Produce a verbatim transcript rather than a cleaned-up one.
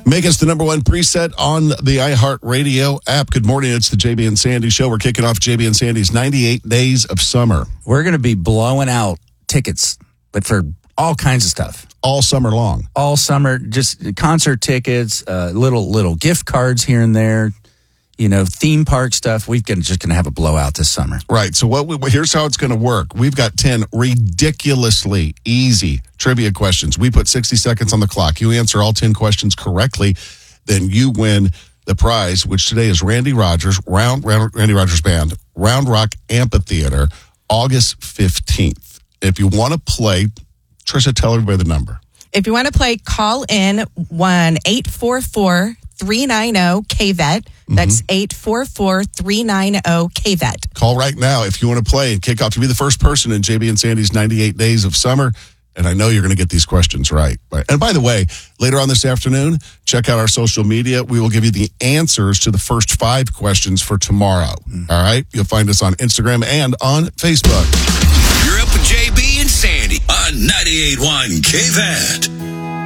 Make us the number one preset on the iHeartRadio app. Good morning. It's the J B and Sandy Show. We're kicking off J B and Sandy's ninety-eight Days of Summer. We're going to be blowing out tickets, but for all kinds of stuff. All summer long. All summer, just concert tickets, uh, little little gift cards here and there, you know, theme park stuff. We're gonna, just going to have a blowout this summer. Right. So what? We, here's how it's going to work. We've got ten ridiculously easy trivia questions. We put sixty seconds on the clock. You answer all ten questions correctly, then you win the prize, which today is Randy Rogers, Round, Round Randy Rogers Band, Round Rock Amphitheater, August fifteenth. If you want to play, Trisha, tell everybody the number. If you want to play, call in one eight four four, three nine zero, K V E T. That's mm-hmm. eight four four, three nine zero, K V E T. Call right now if you want to play and kick off to be the first person in J B and Sandy's ninety-eight Days of Summer. And I know you're going to get these questions right. And by the way, later on this afternoon, check out our social media. We will give you the answers to the first five questions for tomorrow. Mm. All right? You'll find us on Instagram and on Facebook. You're up with J B and Sandy on ninety-eight point one K V E T.